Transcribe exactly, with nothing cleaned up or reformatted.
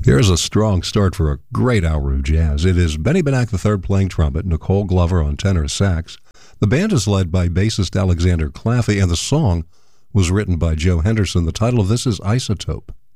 Here's a strong start for a great hour of jazz. It is Benny Benack the third playing trumpet, Nicole Glover on tenor sax. The band is led by bassist Alexander Claffey, and the song was written by Joe Henderson. The title of this is Isotope.